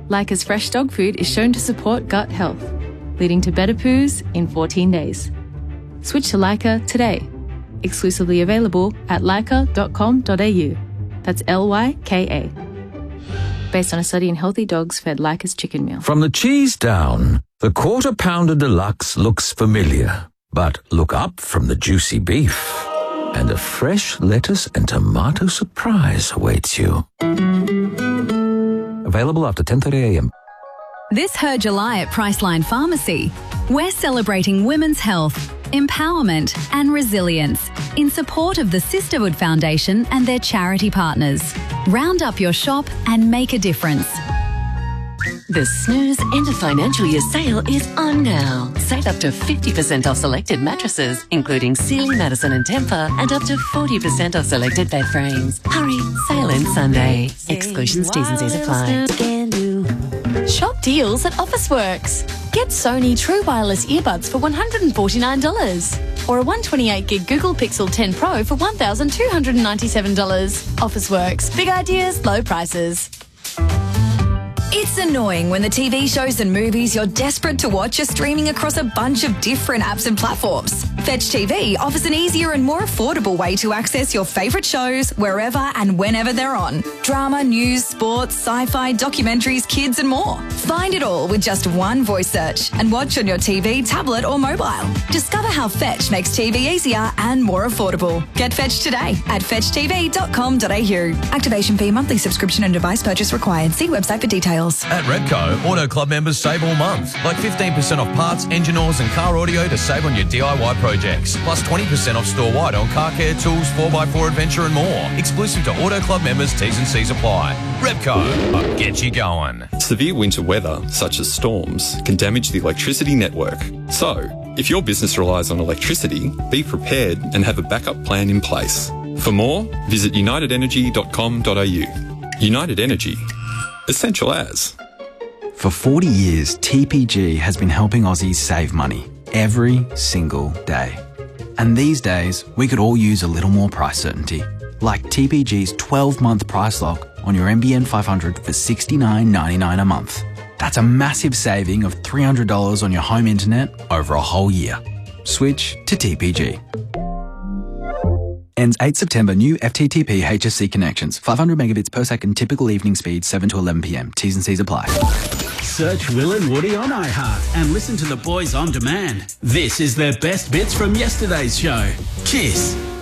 Leica's fresh dog food is shown to support gut health, leading to better poos in 14 days. Switch to Leica today. Exclusively available at leica.com.au. That's Lyka. Based on a study in healthy dogs fed Leica's chicken meal. From the cheese down, the Quarter Pounder Deluxe looks familiar. But look up from the juicy beef, and a fresh lettuce and tomato surprise awaits you. Available after 10:30 a.m. This Her July at Priceline Pharmacy, we're celebrating women's health, empowerment and resilience in support of the Sisterhood Foundation and their charity partners. Round up your shop and make a difference. The Snooze End of Financial Year sale is on now. Save up to 50% off selected mattresses, including Sealy, Madison and Tempur, and up to 40% off selected bed frames. Hurry, sale ends Sunday. Exclusions, T's and C's apply. Shop deals at Officeworks. Get Sony True Wireless earbuds for $149. Or a 128GB Google Pixel 10 Pro for $1,297. Officeworks. Big ideas, low prices. It's annoying when the TV shows and movies you're desperate to watch are streaming across a bunch of different apps and platforms. Fetch TV offers an easier and more affordable way to access your favourite shows wherever and whenever they're on. Drama, news, sports, sci-fi, documentaries, kids and more. Find it all with just one voice search and watch on your TV, tablet or mobile. Discover how Fetch makes TV easier and more affordable. Get Fetch today at fetchtv.com.au. Activation fee, monthly subscription and device purchase required. See website for details. At Repco, Auto Club members save all month. Like 15% off parts, engine oils and car audio to save on your DIY projects. Plus 20% off store-wide on car care, tools, 4x4 adventure and more. Exclusive to Auto Club members, T's and C's apply. Repco, get you going. Severe winter weather, such as storms, can damage the electricity network. So, if your business relies on electricity, be prepared and have a backup plan in place. For more, visit unitedenergy.com.au. United Energy. Essential as. For 40 years, TPG has been helping Aussies save money every single day. And these days, we could all use a little more price certainty. Like TPG's 12-month price lock on your NBN 500 for $69.99 a month. That's a massive saving of $300 on your home internet over a whole year. Switch to TPG. Ends 8 September. New FTTP HSC connections. 500 megabits per second. Typical evening speed 7 to 11 p.m. T's and C's apply. Search Will and Woody on iHeart and listen to the boys on demand. This is their best bits from yesterday's show. Cheers.